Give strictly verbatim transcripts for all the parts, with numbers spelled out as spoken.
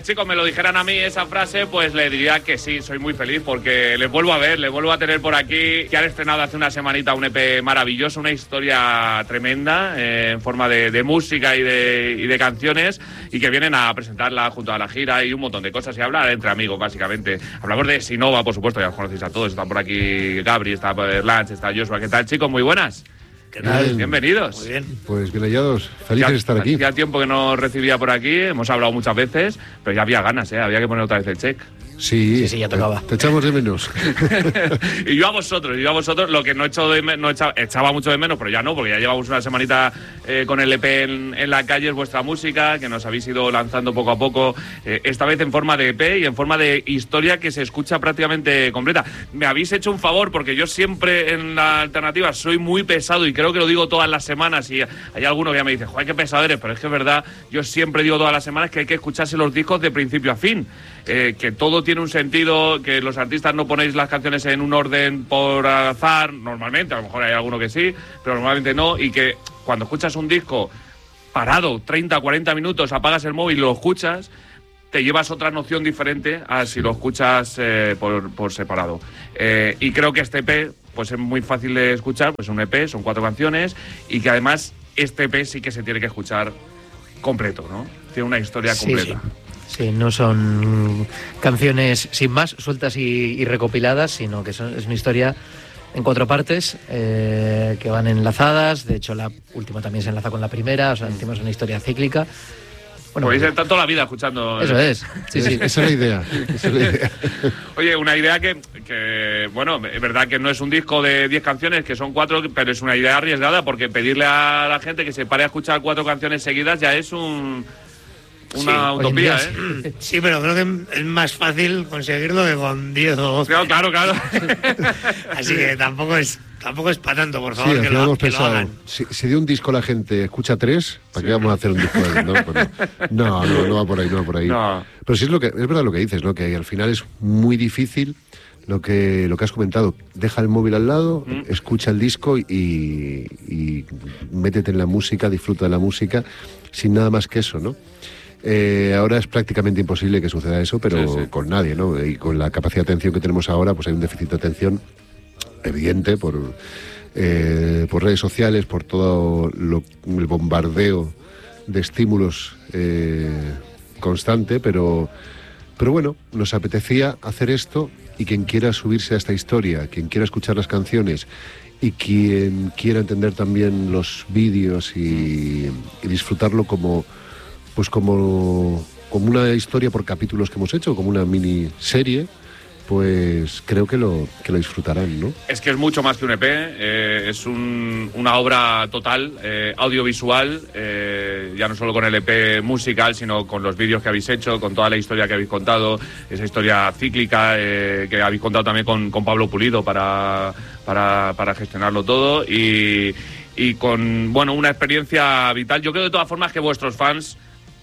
chicos me lo dijeran a mí esa frase, pues le diría que sí, soy muy feliz porque les vuelvo a ver, les vuelvo a tener por aquí, que han estrenado hace una semanita un E P maravilloso, una historia tremenda eh, en forma de, de música y de, y de canciones, y que vienen a presentarla junto a la gira y un montón de cosas y hablar entre amigos, básicamente. Hablamos de Sinova, por supuesto, ya os conocéis a todos, están por aquí Gabri, está Lance, está Joshua. ¿Qué tal, chicos? Muy buenas. ¿Qué tal? Bien. Bienvenidos. Muy bien. Pues bien hallados, felices de estar aquí. Hacía tiempo que no recibía por aquí, hemos hablado muchas veces, pero ya había ganas, ¿eh? Había que poner otra vez el check. Sí, sí, sí, ya tocaba. Te, te echamos de menos. Y yo a vosotros, y yo a vosotros, lo que no he hecho de no echaba, echaba mucho de menos, pero ya no, porque ya llevamos una semanita eh, con el E P en, en la calle, es vuestra música, que nos habéis ido lanzando poco a poco, eh, esta vez en forma de E P y en forma de historia que se escucha prácticamente completa. Me habéis hecho un favor, porque yo siempre en la alternativa soy muy pesado, y creo que lo digo todas las semanas, y hay alguno que ya me dice, joder, qué pesado eres, pero es que es verdad, yo siempre digo todas las semanas que hay que escucharse los discos de principio a fin. Eh, que todo tiene un sentido, que los artistas no ponéis las canciones en un orden por azar, normalmente, a lo mejor hay alguno que sí, pero normalmente no, y que cuando escuchas un disco parado treinta, cuarenta minutos, apagas el móvil y lo escuchas, te llevas otra noción diferente a si lo escuchas eh, por, por separado. Eh, y creo que este E P pues es muy fácil de escuchar, pues es un E P, son cuatro canciones, y que además este E P sí que se tiene que escuchar completo, ¿no? Tiene una historia sí, completa. Sí. Sí, no son canciones sin más, sueltas y, y recopiladas, sino que son, es una historia en cuatro partes eh, que van enlazadas. De hecho, la última también se enlaza con la primera, o sea, encima es una historia cíclica. Bueno, podéis estar toda la vida escuchando. Eso es. Sí, sí. Esa es la idea. Esa es la idea. Oye, una idea que, que, bueno, es verdad que no es un disco de diez canciones, que son cuatro, pero es una idea arriesgada, porque pedirle a la gente que se pare a escuchar cuatro canciones seguidas ya es un... Una sí, utopía, día, ¿eh? Sí, pero creo que es más fácil conseguirlo que con diez o doce. Claro, claro, claro. Así que tampoco es tampoco es para tanto, por favor, sí, que, lo, hemos que pensado, lo hagan. Si, si de un disco la gente escucha tres, ¿para sí. qué vamos a hacer un disco de ¿no? Pues no, no, no va por ahí, no va por ahí. No. Pero sí es, lo que, es verdad lo que dices, ¿no? Que al final es muy difícil lo que, lo que has comentado. Deja el móvil al lado, ¿Mm? escucha el disco y, y métete en la música, disfruta de la música, sin nada más que eso, ¿no? Eh, ahora es prácticamente imposible que suceda eso, pero sí, sí. con nadie, ¿no? Y con la capacidad de atención que tenemos ahora, pues hay un déficit de atención evidente por, eh, por redes sociales, por todo lo, el bombardeo de estímulos eh, constante, pero, pero bueno, nos apetecía hacer esto, y quien quiera subirse a esta historia, quien quiera escuchar las canciones y quien quiera entender también los vídeos y, y disfrutarlo como pues como, como una historia por capítulos que hemos hecho, como una miniserie, pues creo que lo, que lo disfrutarán, ¿no? Es que es mucho más que un E P, eh, es un, una obra total, eh, audiovisual, eh, ya no solo con el E P musical, sino con los vídeos que habéis hecho, con toda la historia que habéis contado, esa historia cíclica eh, que habéis contado también con, con Pablo Pulido para, para, para gestionarlo todo, y, y con, bueno, una experiencia vital. Yo creo de todas formas que vuestros fans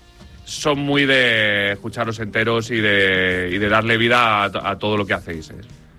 son muy de escucharos enteros y de, y de darle vida a, a todo lo que hacéis. ¿eh?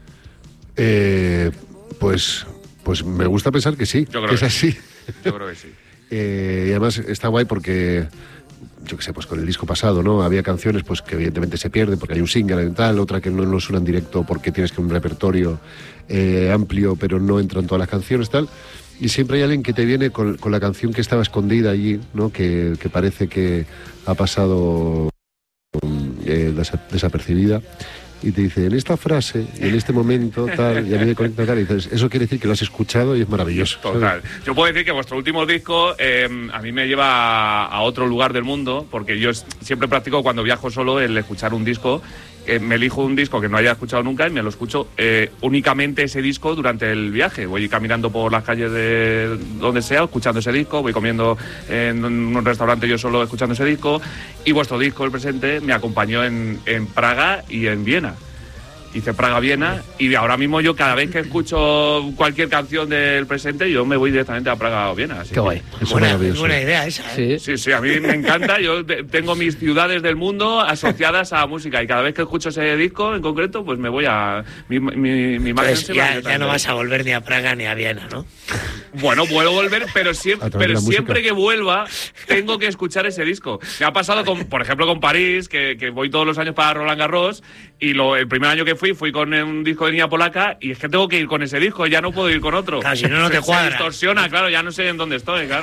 Eh, pues, pues me gusta pensar que sí, Yo creo que es que así. Yo creo que sí. eh, y además está guay porque, yo qué sé, pues con el disco pasado, ¿no? Había canciones pues que evidentemente se pierden porque hay un single y tal, otra que no, no suena en directo porque tienes que un repertorio eh, amplio, pero no entran todas las canciones, tal. Y siempre hay alguien que te viene con, con la canción que estaba escondida allí, ¿no? Que, que parece que ha pasado eh, desapercibida, y te dice, en esta frase, en este momento, tal, y a mí me conecta tal, y dices, eso quiere decir que lo has escuchado y es maravilloso. Total. ¿Sabes? Yo puedo decir que vuestro último disco eh, a mí me lleva a otro lugar del mundo, porque yo siempre practico cuando viajo solo el escuchar un disco. Eh, me elijo un disco que no haya escuchado nunca y me lo escucho eh, únicamente ese disco durante el viaje. Voy caminando por las calles de donde sea, escuchando ese disco, voy comiendo en un restaurante yo solo escuchando ese disco, y vuestro disco, el presente, me acompañó en, en Praga y en Viena. hice Praga-Viena, y ahora mismo yo cada vez que escucho cualquier canción del presente, yo me voy directamente a Praga o Viena. Qué guay. Es buena, buena idea esa, ¿eh? Sí. sí, sí, a mí me encanta. Yo de, tengo mis ciudades del mundo asociadas a música, y cada vez que escucho ese disco en concreto, pues me voy a mi, mi, mi pues ya, ya no vas a volver ni a Praga ni a Viena, ¿no? Bueno, vuelvo a volver, pero siempre, pero siempre que vuelva tengo que escuchar ese disco. Me ha pasado, con, por ejemplo, con París, que, que voy todos los años para Roland Garros, y lo, el primer año que fui, fui con un disco de Niña Polaca, y es que tengo que ir con ese disco, ya no puedo ir con otro. Claro, si no, no te cuadra. Se distorsiona, claro, ya no sé en dónde estoy, claro.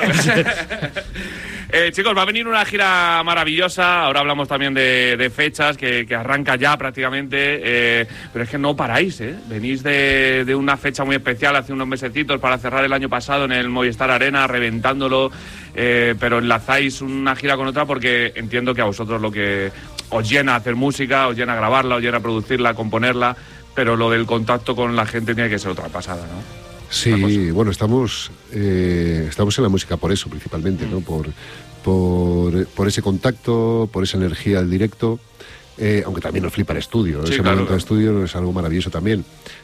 eh, chicos, va a venir una gira maravillosa, ahora hablamos también de, de fechas, que, que arranca ya prácticamente, eh, pero es que no paráis, ¿eh? Venís de, de una fecha muy especial hace unos mesecitos para cerrar el año pasado en el Movistar Arena, reventándolo, eh, pero enlazáis una gira con otra porque entiendo que a vosotros lo que os llena hacer música, os llena grabarla, os llena producirla, componerla, pero lo del contacto con la gente tiene que ser otra pasada, ¿no? Sí, bueno, estamos eh, estamos en la música por eso principalmente, ¿no? Por, por, por ese contacto, por esa energía del directo, eh, aunque también nos flipa el estudio, sí, ese claro, momento de estudio es algo maravilloso también,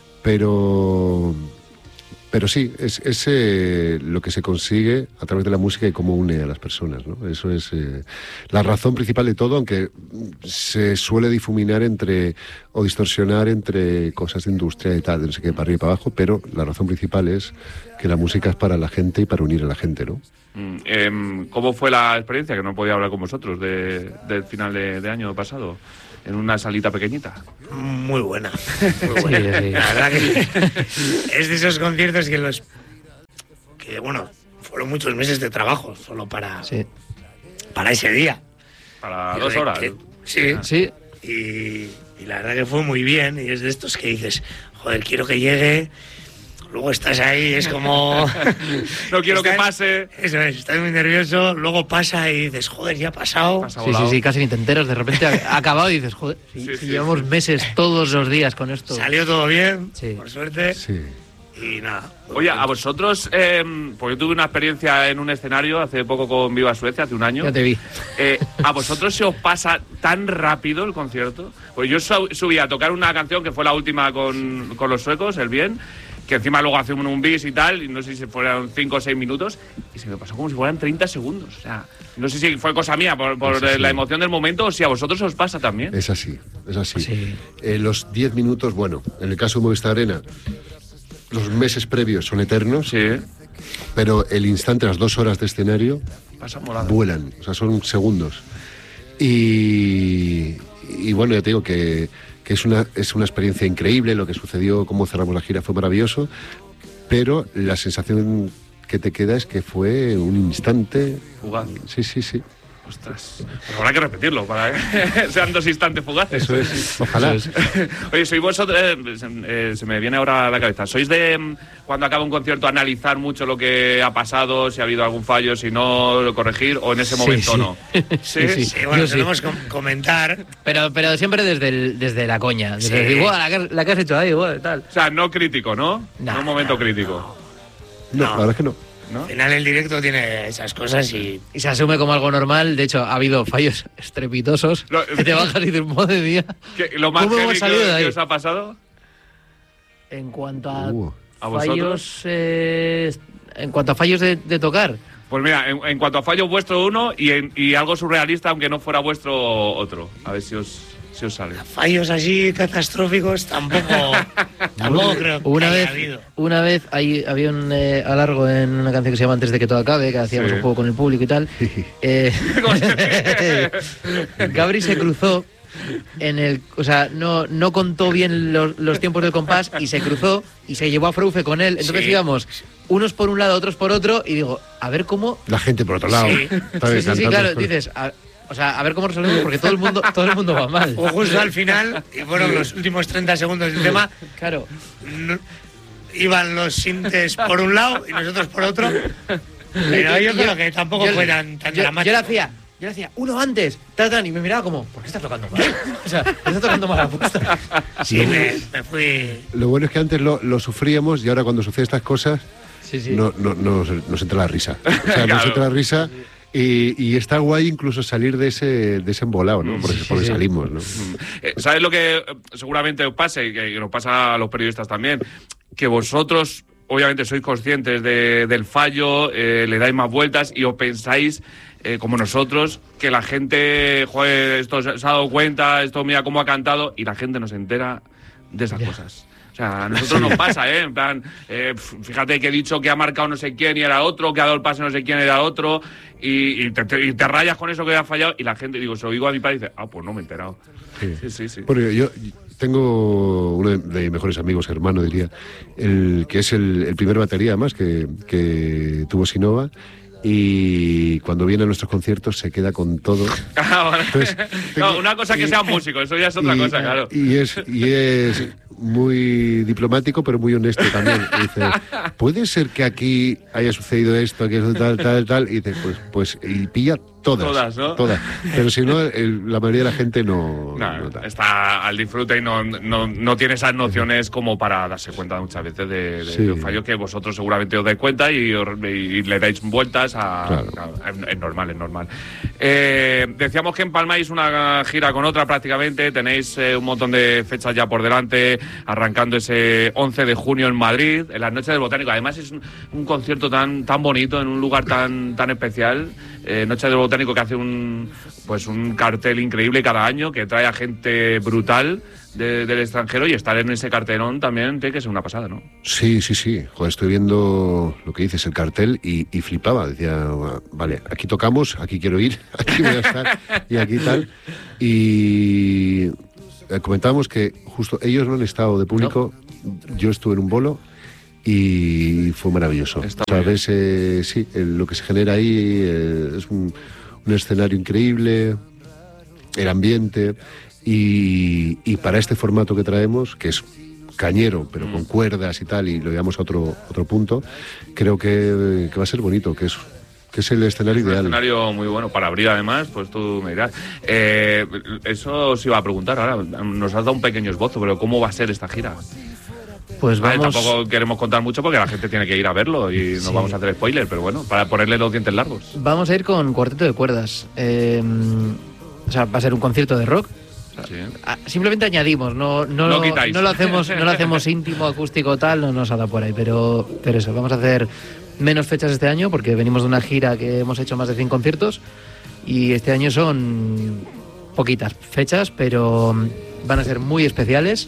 pero... Pero sí, es, es eh, lo que se consigue a través de la música y cómo une a las personas, ¿no? Eso es eh, la razón principal de todo, aunque se suele difuminar entre o distorsionar entre cosas de industria y tal, de no sé qué, para arriba y para abajo, pero la razón principal es que la música es para la gente y para unir a la gente, ¿no? Mm, eh, ¿Cómo fue la experiencia, que no podía hablar con vosotros, de, del final de, de año pasado? En una salita pequeñita. Muy buena. Muy buena. Sí, sí. La verdad que es de esos conciertos que los... que, bueno, fueron muchos meses de trabajo solo para... Sí. Para ese día. Para dos horas. Que, sí. Sí. Y, y la verdad que fue muy bien. Y es de estos que dices, joder, quiero que llegue... Luego estás ahí, es como... no quiero estás, que pase. Eso es, estás muy nervioso, luego pasa y dices, joder, ya ha pasado. Sí, sí, sí, casi ni te enteras, de repente ha acabado y dices, joder, sí, sí, sí, llevamos sí. meses todos los días con esto. Salió todo bien, sí. por suerte. Sí. Y nada. Oye, a vosotros, eh, pues yo tuve una experiencia en un escenario hace poco con Viva Suecia, hace un año. Ya te vi. Eh, ¿A vosotros se os pasa tan rápido el concierto? Pues yo subí a tocar una canción que fue la última con, con los suecos, El Bien, que encima luego hacemos un bis y tal, y no sé si fueran cinco o seis minutos, y se me pasó como si fueran treinta segundos. O sea, no sé si fue cosa mía por, por la emoción del momento, o si a vosotros os pasa también. Es así, es así. Sí. Eh, los diez minutos, bueno, en el caso de Movistar Arena, los meses previos son eternos, sí. pero el instante, las dos horas de escenario, pasa volando. Vuelan, o sea, son segundos. Y, y bueno, ya te digo que... que es una, es una experiencia increíble, lo que sucedió, cómo cerramos la gira fue maravilloso, pero la sensación que te queda es que fue un instante... Fugaz. Sí, sí, sí. Ostras, pues habrá que repetirlo para que sean dos instantes fugaces. Eso es, ojalá. Eso es. Oye, sois vosotros, eh, eh, se me viene ahora a la cabeza, ¿sois de cuando acaba un concierto analizar mucho lo que ha pasado, si ha habido algún fallo, si no, corregir, o en ese momento sí, sí. no? Sí, sí, sí. Bueno, podemos sí. comentar. Pero, pero siempre desde, el, desde la coña. Desde sí. decir, igual, la, que, la que has hecho ahí, igual, tal. O sea, no crítico, ¿no? No, no un momento no, crítico. No, no, la verdad es que no. ¿No? Al final el directo tiene esas cosas y... y se asume como algo normal. De hecho, ha habido fallos estrepitosos lo, que te bajas y dices, madre mía. ¿Lo más heavy que os ha pasado? En cuanto a, uh, ¿a fallos... Eh, en cuanto a fallos de, de tocar... Pues mira, en, en cuanto a fallos vuestro uno y, en, y algo surrealista, aunque no fuera vuestro otro. A ver si os... si os sale. Fallos así catastróficos tampoco, tampoco creo que una haya vez, habido. Una vez hay, había un eh, alargo en una canción que se llama Antes de que todo acabe, que hacíamos sí. un juego con el público y tal. eh, Gabri se cruzó en el, o sea, no, no contó bien los, los tiempos del compás y se cruzó y se llevó a Froufe con él. Entonces sí. íbamos unos por un lado, otros por otro, y digo, a ver cómo... La gente por otro lado. Sí, sí, sí, sí, claro, dices... A, O sea, a ver cómo resolvemos, porque todo el mundo, todo el mundo va mal. O justo al final, y fueron los últimos treinta segundos del tema, claro, no, iban los sintes por un lado y nosotros por otro. Pero yo, yo creo que tampoco yo, fue tan, tan yo, dramático. Yo le hacía, yo le hacía uno antes, tatan, y me miraba como, ¿por qué estás tocando mal? O sea, ¿por qué estás tocando mal apuesta? Sí, me, me fui... Lo bueno es que antes lo, lo sufríamos y ahora cuando suceden estas cosas, sí, sí. No, no, no, nos entra la risa. O sea, claro. nos entra la risa... Y, y está guay incluso salir de ese, de ese embolado, ¿no? Porque, sí, porque sí. salimos, ¿no? ¿Sabes lo que seguramente os pase, y que nos pasa a los periodistas también? Que vosotros, obviamente, sois conscientes de, del fallo, eh, le dais más vueltas y os pensáis, eh, como nosotros, que la gente, joder, esto se, se ha dado cuenta, esto mira cómo ha cantado, y la gente no se entera de esas yeah. cosas. O sea, a nosotros nos pasa, ¿eh? En plan, eh, fíjate que he dicho que ha marcado no sé quién y era otro, que ha dado el pase no sé quién era otro, y, y, te, te, y te rayas con eso que ha fallado, y la gente, digo, se lo digo a mi padre y dice, ah, pues no me he enterado. Sí, sí, sí. sí. Bueno, yo tengo uno de mis mejores amigos, hermano, diría, el que es el, el primer batería, además, que, que tuvo Sinova. Y cuando viene a nuestros conciertos se queda con todo. Ah, vale. Entonces, tengo, no, una cosa que y, sea músico, eso ya es otra y, cosa, claro. Y es, y es muy diplomático, pero muy honesto también. Y dice, ¿puede ser que aquí haya sucedido esto, que eso, tal, tal, tal? Y dice, pues, pues, y pilla todas. Todas, ¿no? Todas. Pero si no, el, la mayoría de la gente no... no, no está al disfrute y no, no, no tiene esas nociones como para darse cuenta muchas veces de, de, sí. de un fallo que vosotros seguramente os dais cuenta y, y, y le dais vueltas a... Claro. a es, es normal, es normal. Eh, decíamos que empalmáis una gira con otra prácticamente, tenéis eh, un montón de fechas ya por delante, arrancando ese once de junio en Madrid, en las Noches del Botánico. Además es un, un concierto tan, tan bonito, en un lugar tan, tan especial. Eh, Noches del Botánico, que hace un pues un cartel increíble cada año, que trae a gente brutal de, del extranjero, y estar en ese cartelón también tiene que ser una pasada, ¿no? Sí, sí, sí. Joder, estoy viendo lo que dices, el cartel, y, y flipaba. Decía, vale, aquí tocamos, aquí quiero ir, aquí voy a estar, y aquí tal. Y comentábamos que justo ellos no han estado de público, no. Yo estuve en un bolo y fue maravilloso. ¿Sabes? Eh, sí, el, lo que se genera ahí eh, es un, un escenario increíble, el ambiente, y, y para este formato que traemos, que es cañero, pero mm. con cuerdas y tal, y lo llevamos a otro, otro punto, creo que, que va a ser bonito, que es... que es el escenario es un ideal. Un escenario muy bueno para abrir, además, pues tú me dirás. Eh, eso os iba a preguntar ahora, nos has dado un pequeño esbozo, pero ¿cómo va a ser esta gira? Pues vamos... Vale, tampoco queremos contar mucho porque la gente tiene que ir a verlo y no sí. vamos a hacer spoiler, pero bueno, para ponerle los dientes largos. Vamos a ir con cuarteto de cuerdas. Eh, o sea, va a ser un concierto de rock. Sí. Simplemente añadimos, no, no, no, lo, no lo hacemos, no lo hacemos íntimo, acústico, tal, no nos ha dado por ahí, pero, pero eso, vamos a hacer menos fechas este año porque venimos de una gira que hemos hecho más de cien conciertos y este año son poquitas fechas, pero van a ser muy especiales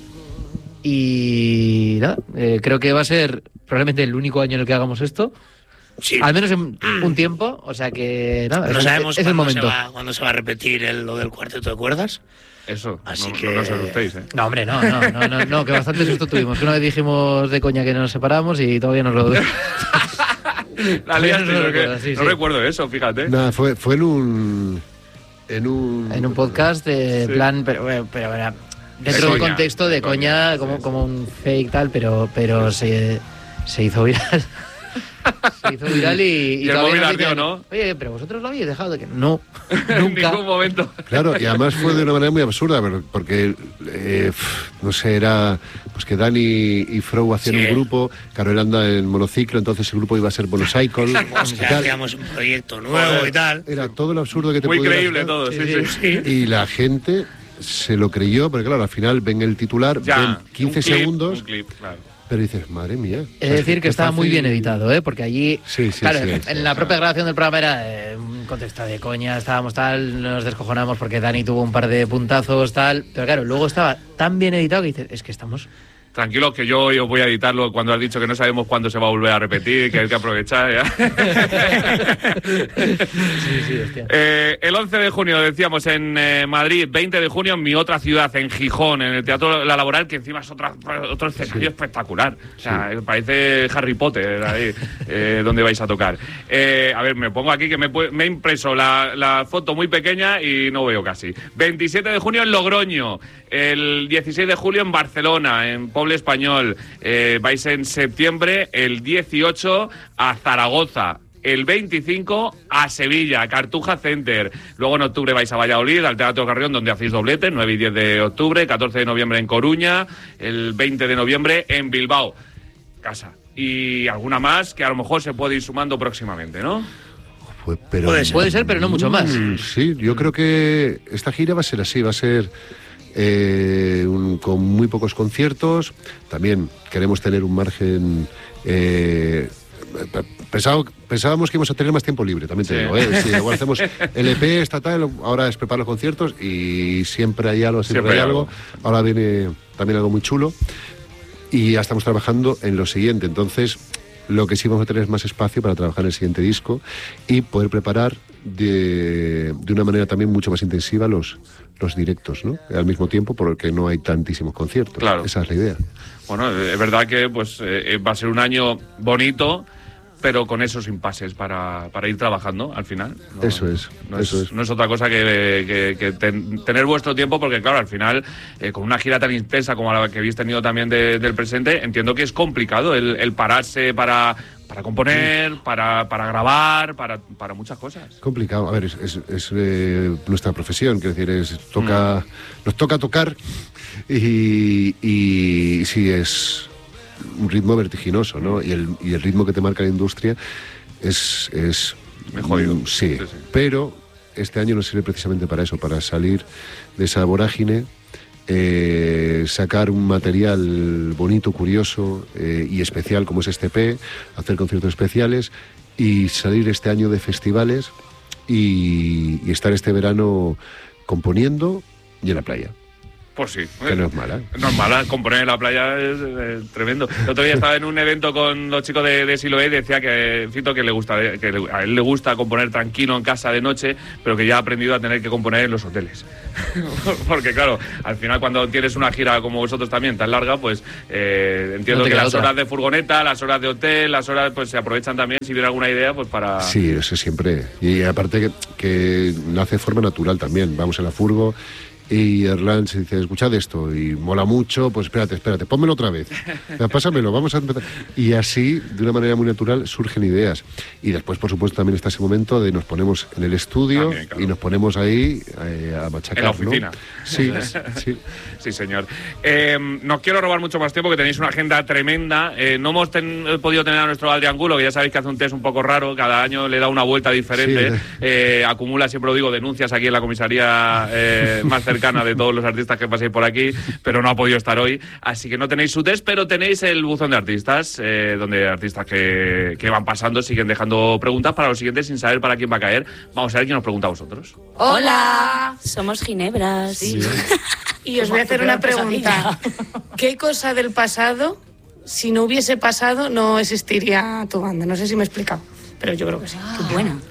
y nada, eh, creo que va a ser probablemente el único año en el que hagamos esto. Sí. Al menos en un tiempo, o sea que nada, no es, sabemos es el momento. Se va, cuándo se va a repetir el, lo del cuarteto de cuerdas. Eso, así no, que... no, no os asustéis, ¿eh? No, hombre, no, no, no, no, no, que bastante susto tuvimos. Una vez dijimos de coña que nos separamos y todavía nos lo... La liaste, no, recuerdo, sí, no sí. recuerdo eso, fíjate. Nada, fue, fue en un... En un... En un podcast de sí. plan, pero, pero, pero dentro de un contexto de, de coña, coña como, sí, como un fake tal, pero, pero se, se hizo viral. Se hizo viral y, y, y el móvil ardió, ¿no? Oye, pero vosotros lo habéis dejado de que no, nunca. En ningún momento. Claro, y además fue de una manera muy absurda, porque eh, no sé, era pues que Dani y Frow hacían sí. un grupo, Carol anda en monociclo, entonces el grupo iba a ser Monocycle. Hacíamos un proyecto nuevo Joder, y tal. Era todo lo absurdo que te muy podías creíble hacer. todo, sí, sí, sí. Y la gente se lo creyó, porque claro, al final ven el titular, ya, ven quince un clip, segundos. Un clip, claro. Pero dices, madre mía. Es decir, que estaba muy bien editado, ¿eh? Porque allí, sí, sí, claro, sí, en sí, la sí. propia grabación del programa era eh, un contexto de coña, estábamos tal, nos descojonamos porque Dani tuvo un par de puntazos, tal. Pero claro, luego estaba tan bien editado que dices, es que estamos... Tranquilo, que yo, yo voy a editarlo cuando has dicho que no sabemos cuándo se va a volver a repetir, que hay que aprovechar. ¿Ya? sí, sí, hostia. Eh, el once de junio, decíamos, en eh, Madrid, veinte de junio en mi otra ciudad, en Gijón, en el Teatro La Laboral, que encima es otra, otro escenario sí. espectacular. O sea, sí. parece Harry Potter ahí, eh, donde vais a tocar. Eh, a ver, me pongo aquí que me, me he impreso la, la foto muy pequeña y no veo casi. veintisiete de junio en Logroño, el dieciséis de julio en Barcelona, en Poble Español, eh, vais en septiembre, el dieciocho a Zaragoza, el veinticinco a Sevilla, Cartuja Center. Luego en octubre vais a Valladolid, al Teatro Carrión, donde hacéis doblete, nueve y diez de octubre, catorce de noviembre en Coruña, el veinte de noviembre en Bilbao. Casa. Y alguna más que a lo mejor se puede ir sumando próximamente, ¿no? Pues, pero, puede, ser. puede ser, pero no mucho más. Sí, yo creo que esta gira va a ser así, va a ser eh, un, con muy pocos conciertos. También queremos tener un margen... Eh, Pensado, pensábamos que íbamos a tener más tiempo libre, también te sí. digo, ¿eh? Sí, igual hacemos el E P, estatal, ahora es preparar los conciertos y siempre hay algo, siempre, siempre hay algo. algo. Ahora viene también algo muy chulo y ya estamos trabajando en lo siguiente, entonces lo que sí vamos a tener es más espacio para trabajar en el siguiente disco y poder preparar de, de una manera también mucho más intensiva los, los directos, ¿no? Al mismo tiempo, porque no hay tantísimos conciertos. Claro. Esa es la idea. Bueno, es verdad que pues eh, va a ser un año bonito, pero con esos impases para, para ir trabajando al final. No, eso es, no eso es, es. No es otra cosa que, que, que ten, tener vuestro tiempo, porque claro, al final, eh, con una gira tan intensa como la que habéis tenido también de, del presente, entiendo que es complicado el, el pararse para, para componer, sí. para, para grabar, para, para muchas cosas. Complicado, a ver, es, es, es eh, nuestra profesión, quiero decir, es, toca, mm. nos toca tocar y, y sí, es... un ritmo vertiginoso, ¿no? Y el, y el ritmo que te marca la industria es... es Mejor, mm, sí, sí, sí, pero este año nos sirve precisamente para eso, para salir de esa vorágine, eh, sacar un material bonito, curioso eh, y especial como es este E P, hacer conciertos especiales y salir este año de festivales y, y estar este verano componiendo y en la playa. Pues sí. Que no es mala. No es mala, componer en la playa es, es tremendo. El otro día estaba en un evento con los chicos de, de Siloé y decía que, Fito, que, le gusta, que le, a él le gusta componer tranquilo en casa de noche, pero que ya ha aprendido a tener que componer en los hoteles. Porque claro, al final cuando tienes una gira como vosotros también tan larga, pues eh, entiendo no que las otra. horas de furgoneta, las horas de hotel, las horas pues se aprovechan también, si hubiera alguna idea, pues para... Sí, eso siempre. Y aparte que, que nace de forma natural también. Vamos en la furgo y Erlán se dice, escuchad esto, y mola mucho, pues espérate, espérate, pónmelo otra vez, ya, pásamelo, vamos a empezar. Y así, de una manera muy natural, surgen ideas. Y después, por supuesto, también está ese momento de nos ponemos en el estudio también, claro. y nos ponemos ahí eh, a machacar, en la oficina. ¿no? Sí, sí. Sí, señor. Eh, no quiero robar mucho más tiempo, que tenéis una agenda tremenda. Eh, no hemos ten, podido tener a nuestro Adri Angulo, que ya sabéis que hace un test un poco raro, cada año le da una vuelta diferente, sí. eh, acumula, siempre lo digo, denuncias aquí en la comisaría eh, más cercana de todos los artistas que paséis por aquí, pero no ha podido estar hoy, así que no tenéis su test, pero tenéis el buzón de artistas, eh, donde artistas que, que van pasando siguen dejando preguntas para los siguientes sin saber para quién va a caer. Vamos a ver quién nos pregunta a vosotros. Hola, somos Ginebras. Sí. Y os voy a hacer una pregunta. ¿Qué cosa del pasado, si no hubiese pasado, no existiría tu banda? No sé si me he explicado, pero yo creo que sí. Ah, qué buena.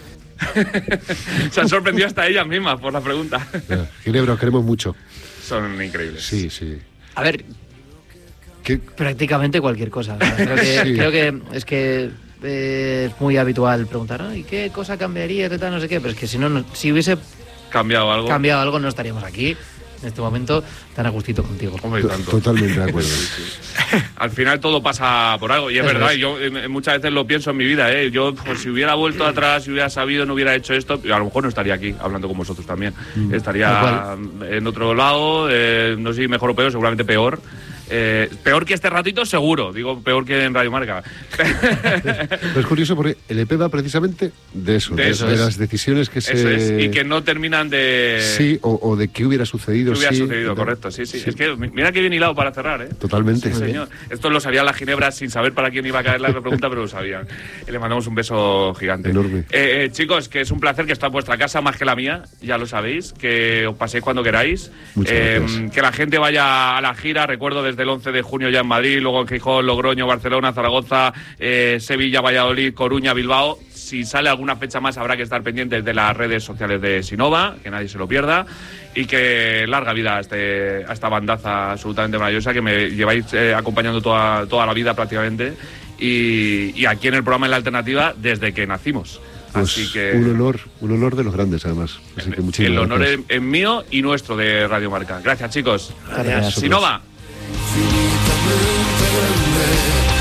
Se han sorprendido hasta ellas mismas por la pregunta. Ginebra, os queremos mucho. Son increíbles. Sí, sí. A ver, ¿qué? Prácticamente cualquier cosa. Creo que, sí. creo que es que eh, es muy habitual preguntar, ¿no? ¿Y qué cosa cambiaría? ¿Qué tal? No sé qué. Pero es que si no, no si hubiese cambiado algo, cambiado algo, no estaríamos aquí en este momento tan a gustito contigo. Hombre, tanto. Totalmente de acuerdo. Al final todo pasa por algo y es, es verdad, es. yo eh, muchas veces lo pienso en mi vida, ¿eh? Yo pues, si hubiera vuelto atrás, si hubiera sabido, no hubiera hecho esto, a lo mejor no estaría aquí hablando con vosotros también. Mm. Estaría en otro lado, eh, no sé si mejor o peor, seguramente peor. Eh, peor que este ratito, seguro. Digo, peor que en Radio Marca. Pero es curioso porque el E P va precisamente de eso, de, de, eso de las decisiones que eso se... Es. Y que no terminan de... Sí, o, o de qué hubiera sucedido. ¿Qué hubiera sí, sucedido, de... correcto. Sí, sí, sí. Es que mira que bien hilado para cerrar, ¿eh? Totalmente. Sí, señor. Esto lo sabía la Ginebra sin saber para quién iba a caer la pregunta, pero lo sabían. Y le mandamos un beso gigante. Enorme. Eh, eh, chicos, que es un placer que está en vuestra casa, más que la mía, ya lo sabéis, que os paséis cuando queráis. Muchas eh, gracias. Que la gente vaya a la gira, recuerdo desde el once de junio ya en Madrid, luego en Gijón, Logroño, Barcelona, Zaragoza, eh, Sevilla, Valladolid, Coruña, Bilbao. Si sale alguna fecha más habrá que estar pendientes de las redes sociales de Sinova, que nadie se lo pierda, y que larga vida a, este, a esta bandaza absolutamente maravillosa que me lleváis eh, acompañando toda, toda la vida prácticamente, y, y aquí en el programa En la Alternativa desde que nacimos. Pues Así que un honor, un honor de los grandes además. Así que muchísimas el honor gracias. es, es mío y nuestro de Radio Marca. Gracias, chicos. Gracias. Sinova.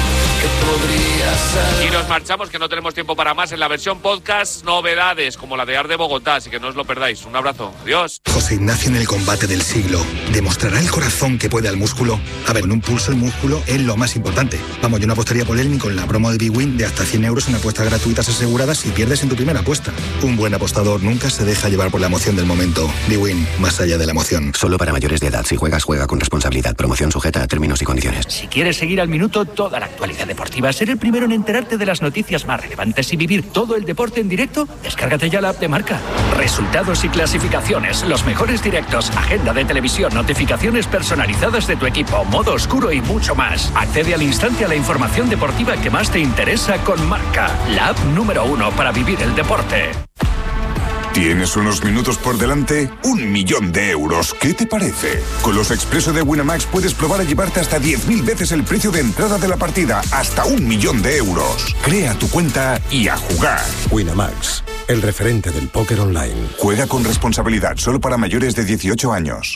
Y nos marchamos, que no tenemos tiempo para más. En la versión podcast, novedades como la de Ar de Bogotá, así que no os lo perdáis. Un abrazo, adiós. José Ignacio en el combate del siglo. ¿Demostrará el corazón que puede al músculo? A ver, con un pulso el músculo es lo más importante. Vamos, yo no apostaría por él ni con la promo de Bwin de hasta cien euros en apuestas gratuitas aseguradas si pierdes en tu primera apuesta. Un buen apostador nunca se deja llevar por la emoción del momento. Bwin, más allá de la emoción. Solo para mayores de edad. Si juegas, juega con responsabilidad. Promoción sujeta a términos y condiciones. Si quieres seguir al minuto toda la actualidad deportiva, ser el primero en enterarte de las noticias más relevantes y vivir todo el deporte en directo, descárgate ya la app de Marca. Resultados y clasificaciones, los mejores directos, agenda de televisión, notificaciones personalizadas de tu equipo, modo oscuro y mucho más. Accede al instante a la información deportiva que más te interesa con Marca, la app número uno para vivir el deporte. ¿Tienes unos minutos por delante? Un millón de euros. ¿Qué te parece? Con los Expreso de Winamax puedes probar a llevarte hasta diez mil veces el precio de entrada de la partida. Hasta un millón de euros. Crea tu cuenta y a jugar. Winamax, el referente del póker online. Juega con responsabilidad, solo para mayores de dieciocho años.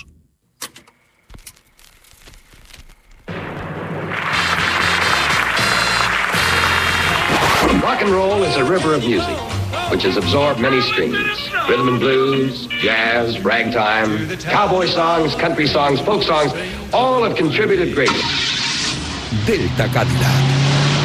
Rock and roll is a river of music, which has absorbed many streams. Rhythm and blues, jazz, ragtime, cowboy songs, country songs, folk songs, all have contributed greatly. Delta Cadillac.